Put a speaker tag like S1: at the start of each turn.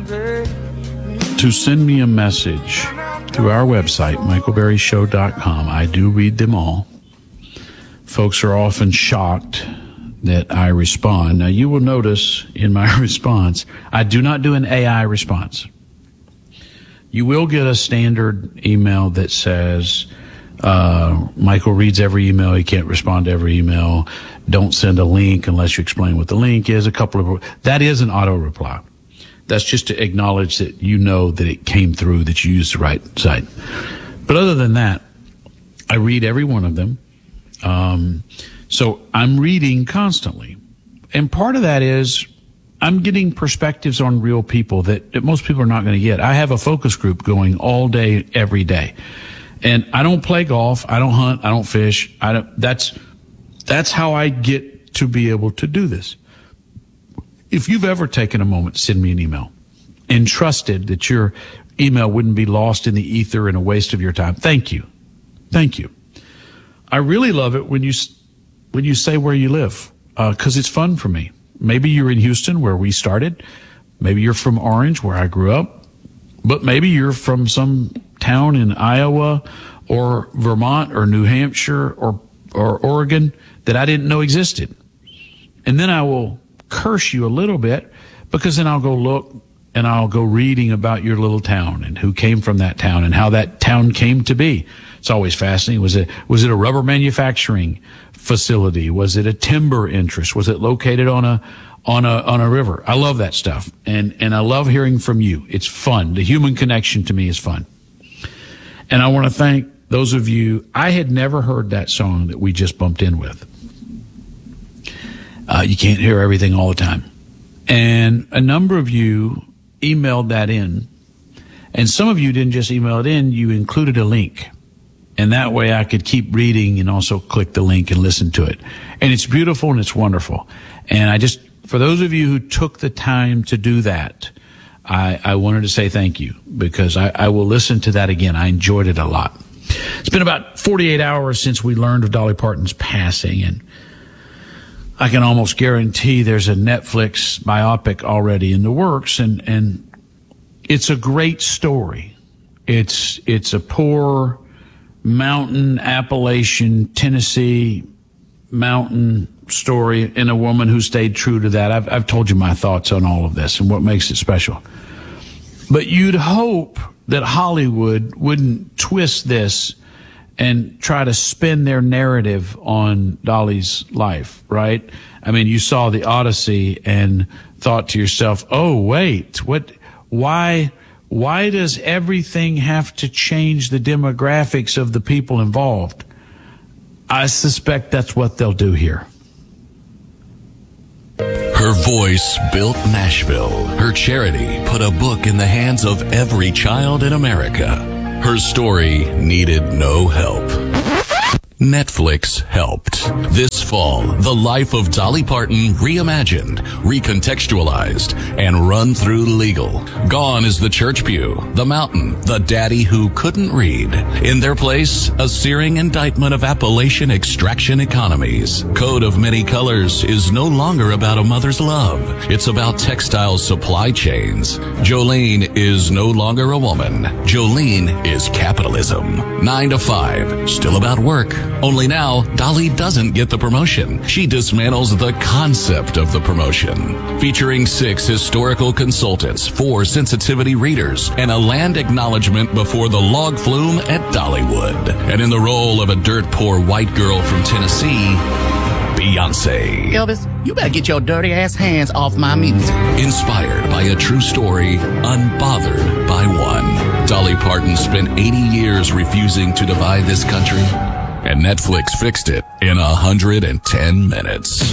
S1: to send me a message through our website, michaelberryshow.com. I do read them all. Folks are often shocked that I respond. Now, you will notice in my response, I do not do an AI response. You will get a standard email that says, Michael reads every email. He can't respond to every email. Don't send a link unless you explain what the link is. That is an auto reply. That's just to acknowledge that you know that it came through, that you used the right site. But other than that, I read every one of them. So I'm reading constantly. And part of that is I'm getting perspectives on real people that most people are not going to get. I have a focus group going all day, every day. And I don't play golf. I don't hunt. I don't fish. That's how I get to be able to do this. If you've ever taken a moment to send me an email and trusted that your email wouldn't be lost in the ether and a waste of your time, thank you. Thank you. I really love it when you say where you live, because it's fun for me. Maybe you're in Houston, where we started. Maybe you're from Orange, where I grew up. But maybe you're from some town in Iowa or Vermont or New Hampshire or Oregon that I didn't know existed. And then I will curse you a little bit, because then I'll go look and I'll go reading about your little town and who came from that town and how that town came to be. It's always fascinating. Was it a rubber manufacturing facility? Was it a timber interest? Was it located on a river? I love that stuff. And I love hearing from you. It's fun. The human connection to me is fun. And I want to thank those of you. I had never heard that song that we just bumped in with. You can't hear everything all the time. And a number of you emailed that in. And some of you didn't just email it in, you included a link. And that way I could keep reading and also click the link and listen to it. And it's beautiful and it's wonderful. And for those of you who took the time to do that, I wanted to say thank you, because I will listen to that again. I enjoyed it a lot. It's been about 48 hours since we learned of Dolly Parton's passing, and I can almost guarantee there's a Netflix biopic already in the works, and it's a great story. It's a poor mountain, Appalachian, Tennessee mountain story, and a woman who stayed true to that. I've told you my thoughts on all of this and what makes it special. But you'd hope that Hollywood wouldn't twist this and try to spin their narrative on Dolly's life, right? I mean, you saw The Odyssey and thought to yourself, oh, wait, why does everything have to change the demographics of the people involved? I suspect that's what they'll do here.
S2: Her voice built Nashville. Her charity put a book in the hands of every child in America. Her story needed no help. Netflix helped. This fall, the life of Dolly Parton reimagined, recontextualized, and run through legal. Gone is the church pew, the mountain, the daddy who couldn't read. In their place, a searing indictment of Appalachian extraction economies. Code of Many Colors is no longer about a mother's love. It's about textile supply chains. Jolene is no longer a woman. Jolene is capitalism. 9 to 5, still about work. Only now, Dolly doesn't get the promotion. She dismantles the concept of the promotion. Featuring 6 historical consultants, 4 sensitivity readers, and a land acknowledgement before the log flume at Dollywood. And in the role of a dirt poor white girl from Tennessee, Beyonce.
S3: Elvis, you better get your dirty ass hands off my music.
S2: Inspired by a true story, unbothered by one. Dolly Parton spent 80 years refusing to divide this country, and Netflix fixed it in 110 minutes.